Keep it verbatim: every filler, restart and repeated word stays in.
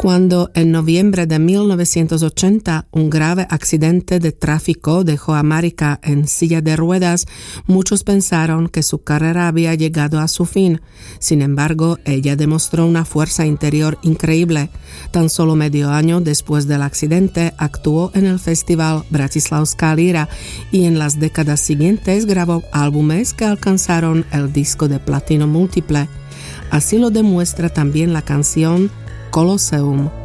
Cuando en noviembre de mil novecientos ochenta un grave accidente de tráfico dejó a Marika en silla de ruedas, muchos pensaron que su carrera había llegado a su fin. Sin embargo, ella demostró una fuerza interior increíble. Tan solo medio año después del accidente actuó en el festival Bratislavská Líra y en las décadas siguientes grabó álbumes que alcanzaron el disco de platino múltiple. Así lo demuestra también la canción Colosseum.